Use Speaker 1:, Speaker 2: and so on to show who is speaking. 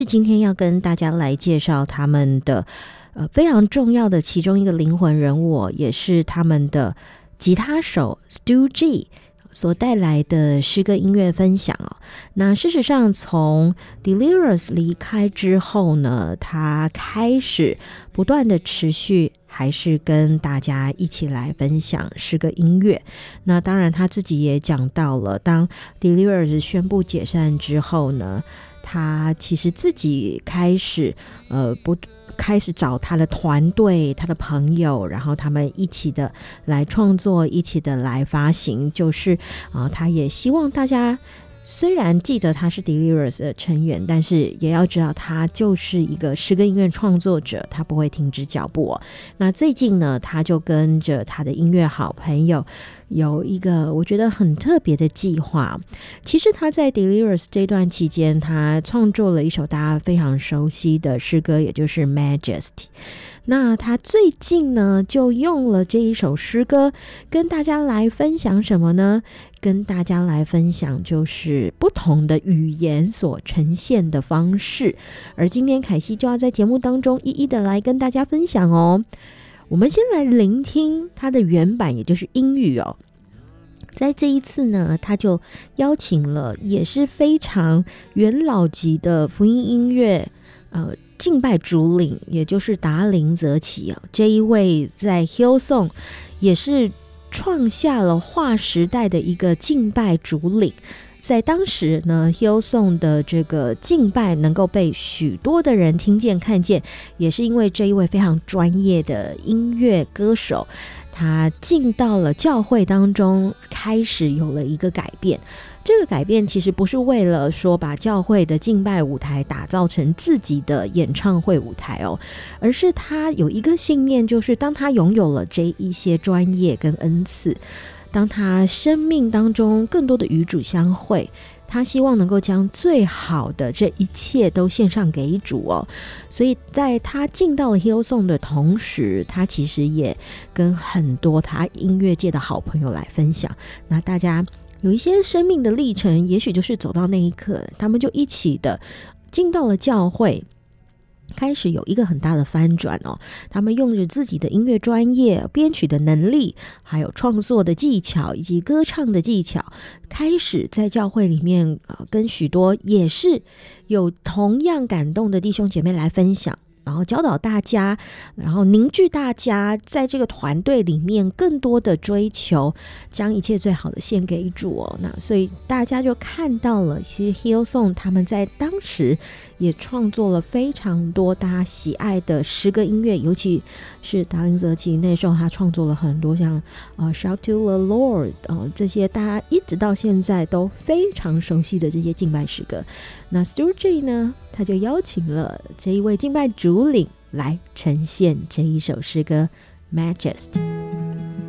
Speaker 1: 今天要跟大家来介绍他们的非常重要的其中一个灵魂人物也是他们的吉他手 Stu G 所带来的诗歌音乐分享那事实上从 Delirious 离开之后呢，他开始不断的持续还是跟大家一起来分享诗歌音乐。那当然他自己也讲到了，当 Delirious 宣布解散之后呢，他其实自己开始开始找他的团队他的朋友，然后他们一起的来创作，一起的来发行，就是他也希望大家虽然记得他是 Delirious 的成员，但是也要知道他就是一个诗歌音乐创作者，他不会停止脚步那最近呢，他就跟着他的音乐好朋友有一个我觉得很特别的计划。其实他在 Delirious 这段期间，他创作了一首大家非常熟悉的诗歌，也就是 Majesty。 那他最近呢就用了这一首诗歌跟大家来分享什么呢？跟大家来分享就是不同的语言所呈现的方式，而今天凯西就要在节目当中一一的来跟大家分享我们先来聆听它的原版，也就是英语在这一次呢，他就邀请了也是非常元老级的福音音乐敬拜主领，也就是达林泽奇这一位在 Hillsong 也是创下了划时代的一个敬拜主领。在当时呢 Hillsong 的这个敬拜能够被许多的人听见看见，也是因为这一位非常专业的音乐歌手，他进到了教会当中，开始有了一个改变。这个改变其实不是为了说把教会的敬拜舞台打造成自己的演唱会舞台而是他有一个信念，就是当他拥有了这一些专业跟恩赐，当他生命当中更多的与主相会，他希望能够将最好的这一切都献上给主所以在他进到了 Hillsong 的同时，他其实也跟很多他音乐界的好朋友来分享。那大家有一些生命的历程，也许就是走到那一刻，他们就一起的进到了教会，开始有一个很大的翻转他们用着自己的音乐专业、编曲的能力，还有创作的技巧以及歌唱的技巧，开始在教会里面跟许多也是有同样感动的弟兄姐妹来分享，然后教导大家，然后凝聚大家在这个团队里面更多的追求，将一切最好的献给主那所以大家就看到了，其实 Hillsong 他们在当时也创作了非常多大家喜爱的诗歌音乐，尤其是达林泽奇那时候他创作了很多像Shout to the Lord 这些大家一直到现在都非常熟悉的这些敬拜诗歌。那 Stu G 呢，他就邀请了这一位敬拜主领来呈现这一首诗歌 Majesty。